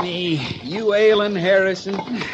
me. You ailing, Harrison?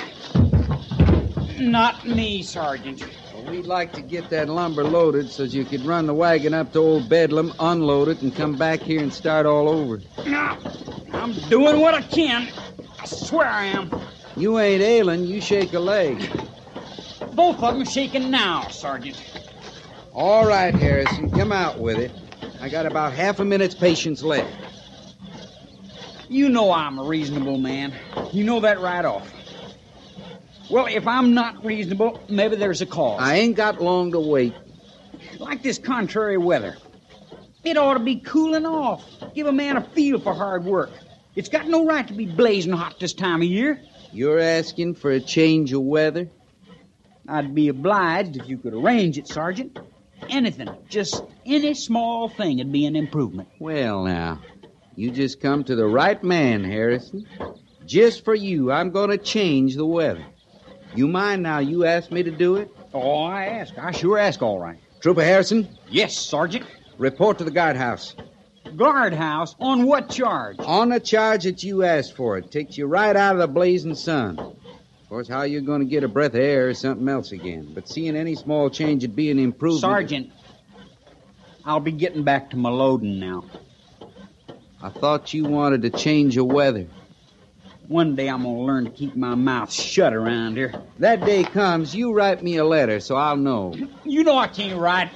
Not me, Sergeant. Well, we'd like to get that lumber loaded so you could run the wagon up to Old Bedlam, unload it, and come back here and start all over. No, I'm doing what I can. I swear I am. You ain't ailing, you shake a leg. Both of them shaking now, Sergeant. All right, Harrison, come out with it. I got about half a minute's patience left. You know I'm a reasonable man. You know that right off. Well, if I'm not reasonable, maybe there's a cause. I ain't got long to wait. Like this contrary weather. It ought to be cooling off. Give a man a feel for hard work. It's got no right to be blazing hot this time of year. You're asking for a change of weather? I'd be obliged if you could arrange it, Sergeant. Anything, just any small thing would be an improvement. Well, now, you just come to the right man, Harrison. Just for you, I'm going to change the weather. You mind now you asked me to do it? Oh, I ask. I sure ask, all right. Trooper Harrison, Yes, Sergeant. report to the guardhouse. Guardhouse? On what charge? On the charge that you asked for. It takes you right out of the blazing sun. Of course, how you're going to get a breath of air is something else again. But seeing any small change would be an improvement. Sergeant, I'll be getting back to my loading now. I thought you wanted to change the weather. One day I'm going to learn to keep my mouth shut around here. That day comes, you write me a letter so I'll know. You know I can't write.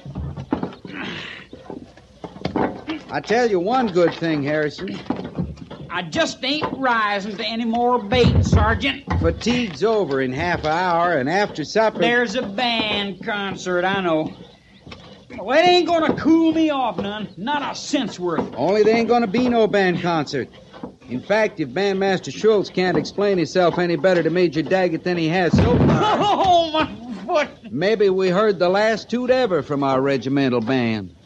I tell you one good thing, Harrison. I just ain't rising to any more bait, Sergeant. Fatigue's over in half an hour, and after supper... There's a band concert, I know. Well, it ain't going to cool me off none. Not a cent's worth. Only there ain't going to be no band concert. In fact, if Bandmaster Schultz can't explain himself any better to Major Daggett than he has so far... Oh, my foot! Maybe we heard the last toot ever from our regimental band.